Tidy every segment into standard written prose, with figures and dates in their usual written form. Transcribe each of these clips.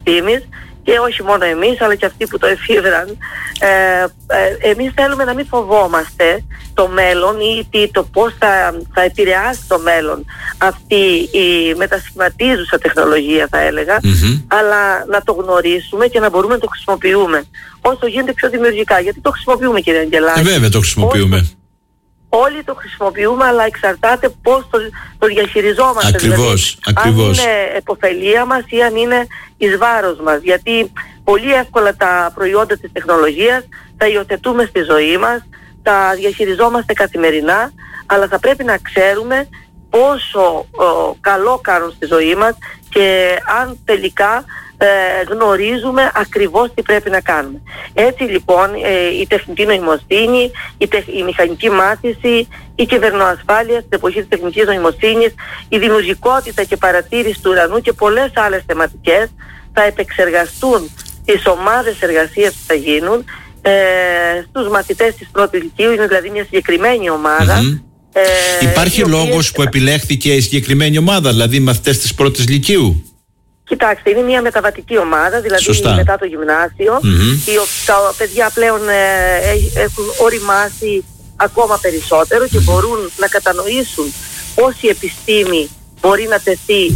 επιστήμης, και όχι μόνο εμείς αλλά και αυτοί που το εφήβραν. Εμείς θέλουμε να μην φοβόμαστε το μέλλον ή το πώς θα επηρεάσει το μέλλον αυτή η μετασχηματίζουσα τεχνολογία, θα έλεγα, αλλά να το γνωρίσουμε και να μπορούμε να το χρησιμοποιούμε όσο γίνεται πιο δημιουργικά. Γιατί το χρησιμοποιούμε, κύριε Αγγελάκη. Βέβαια το χρησιμοποιούμε. Όλοι το χρησιμοποιούμε, αλλά εξαρτάται πώς το διαχειριζόμαστε. Ακριβώς, δηλαδή, αν είναι επωφελία μας ή αν είναι εις βάρος μας. Γιατί πολύ εύκολα τα προϊόντα της τεχνολογίας τα υιοθετούμε στη ζωή μας, τα διαχειριζόμαστε καθημερινά, αλλά θα πρέπει να ξέρουμε πόσο καλό κάνουν στη ζωή μας και αν τελικά γνωρίζουμε ακριβώς τι πρέπει να κάνουμε. Έτσι λοιπόν η τεχνητή νοημοσύνη, η μηχανική μάθηση, η κυβερνοασφάλεια στην εποχή της τεχνητής νοημοσύνης, η δημιουργικότητα και παρατήρηση του ουρανού και πολλές άλλες θεματικές θα επεξεργαστούν τις ομάδες εργασίας που θα γίνουν στους μαθητές της πρώτης λυκείου. Είναι δηλαδή μια συγκεκριμένη ομάδα. Υπάρχει λόγος που επιλέχθηκε η συγκεκριμένη ομάδα, δηλαδή οι μαθητές της πρώτης λυκείου? Κοιτάξτε, είναι μια μεταβατική ομάδα, δηλαδή μετά το γυμνάσιο. Τα παιδιά πλέον έχουν οριμάσει ακόμα περισσότερο και μπορούν να κατανοήσουν πώς η επιστήμη μπορεί να τεθεί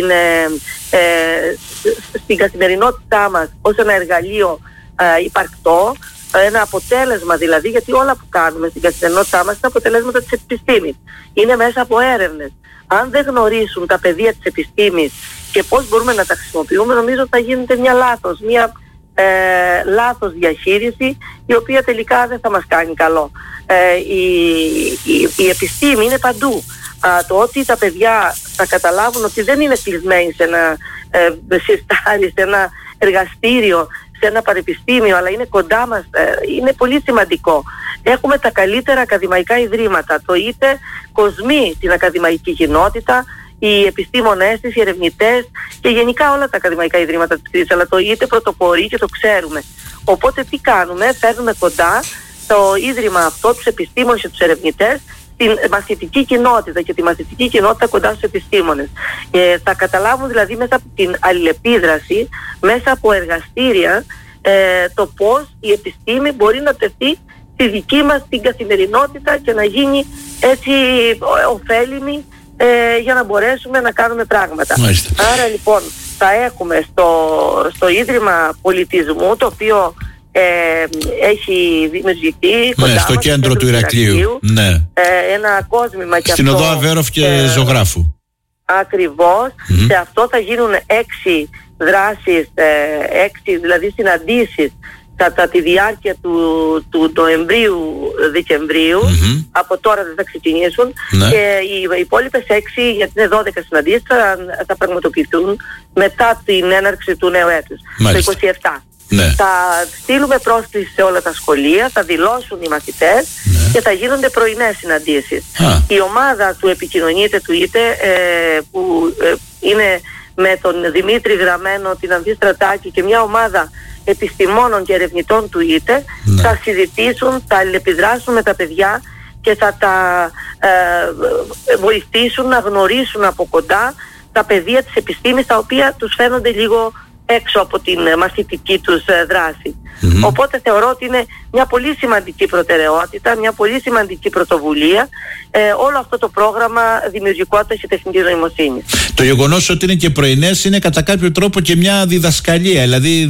στην καθημερινότητά μας ως ένα εργαλείο υπαρκτό, ένα αποτέλεσμα δηλαδή, γιατί όλα που κάνουμε στην καθημερινότητά μας είναι αποτελέσματα της επιστήμης. Είναι μέσα από έρευνες. Αν δεν γνωρίσουν τα πεδία της επιστήμης και πώς μπορούμε να τα χρησιμοποιούμε, νομίζω ότι θα γίνεται μια λάθος διαχείριση, η οποία τελικά δεν θα μας κάνει καλό. Η επιστήμη είναι παντού. Το ότι τα παιδιά θα καταλάβουν ότι δεν είναι κλεισμένοι σε ένα συρτάρι, σε ένα εργαστήριο, σε ένα πανεπιστήμιο, αλλά είναι κοντά μας, είναι πολύ σημαντικό. Έχουμε τα καλύτερα ακαδημαϊκά ιδρύματα. Το ΙΤΕ κοσμεί την ακαδημαϊκή κοινότητα, οι επιστήμονές της, οι ερευνητές και γενικά όλα τα ακαδημαϊκά ιδρύματα της κρίσης, αλλά το ΙΤΕ πρωτοπορεί και το ξέρουμε. Οπότε τι κάνουμε? Φέρνουμε κοντά το ίδρυμα αυτό, τους επιστήμονες και τους ερευνητές, την μαθητική κοινότητα και τη μαθητική κοινότητα κοντά στους επιστήμονες. Θα καταλάβουν δηλαδή μέσα από την αλληλεπίδραση, μέσα από εργαστήρια, το πώς η επιστήμη μπορεί να τεθεί στη δική μας την καθημερινότητα και να γίνει έτσι ωφέλιμη για να μπορέσουμε να κάνουμε πράγματα. Μάλιστα. Άρα λοιπόν θα έχουμε στο Ίδρυμα Πολιτισμού, το οποίο έχει δημιουργηθεί κοντά στο μας, κέντρο του Ηρακλείου, ένα κόσμημα και στην οδό Αβέροφ και Ζωγράφου. Ακριβώς. Σε αυτό θα γίνουν 6 δράσεις, 6 δηλαδή συναντήσεις κατά τη διάρκεια του Νοεμβρίου-Δεκεμβρίου. Από τώρα δεν θα ξεκινήσουν, και οι υπόλοιπες 6, γιατί είναι 12 συναντήσεις, θα πραγματοποιηθούν μετά την έναρξη του νέου έτους, το 27. Θα στείλουμε πρόσκληση σε όλα τα σχολεία, θα δηλώσουν οι μαθητές και θα γίνονται πρωινές συναντήσεις. Η ομάδα του επικοινωνείται του ΙΤΕ, που είναι με τον Δημήτρη Γραμμένο, την Ανθή Στρατάκη και μια ομάδα επιστημόνων και ερευνητών του ΙΤΕ, θα συζητήσουν, θα αλληλεπιδράσουν με τα παιδιά και θα τα βοηθήσουν να γνωρίσουν από κοντά τα πεδία της επιστήμης, τα οποία τους φαίνονται λίγο έξω από την μαθητική τους δράση. Οπότε θεωρώ ότι είναι μια πολύ σημαντική προτεραιότητα, μια πολύ σημαντική πρωτοβουλία όλο αυτό το πρόγραμμα δημιουργικότητας και τεχνητής νοημοσύνης. Το γεγονός ότι είναι και πρωινές είναι κατά κάποιο τρόπο και μια διδασκαλία, δηλαδή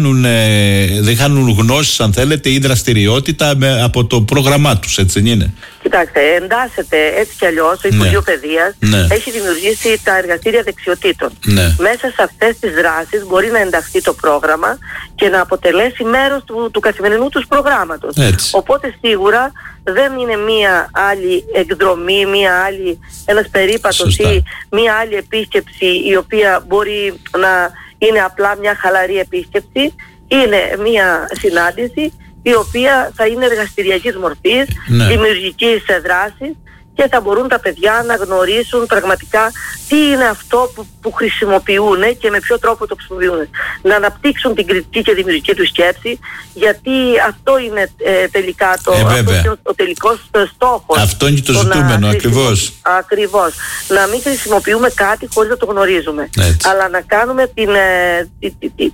δεν χάνουν γνώσεις, αν θέλετε, ή δραστηριότητα από το πρόγραμμά τους, έτσι δεν είναι? Κοιτάξτε, εντάσσεται έτσι κι αλλιώς το Υπουργείο Παιδείας έχει δημιουργήσει τα εργαστήρια δεξιοτήτων. Μέσα σε αυτές τις δράσεις μπορεί να ενταχθεί το πρόγραμμα και να αποτελέσει μέρος του καθημερινού τους προγράμματος. Οπότε σίγουρα δεν είναι μία άλλη εκδρομή, ένας περίπατος ή μία άλλη επίσκεψη, η οποία μπορεί να είναι απλά μια χαλαρή επίσκεψη. Είναι μία συνάντηση η οποία θα είναι εργαστηριακής μορφής, δημιουργικής δράσης, και θα μπορούν τα παιδιά να γνωρίσουν πραγματικά τι είναι αυτό που χρησιμοποιούν και με ποιο τρόπο το χρησιμοποιούν. Να αναπτύξουν την κριτική και δημιουργική του σκέψη, γιατί αυτό είναι τελικά ο τελικός στόχος. Αυτό είναι το ζητούμενο, ακριβώς. Ακριβώς. Να μην χρησιμοποιούμε κάτι χωρίς να το γνωρίζουμε. Αλλά να κάνουμε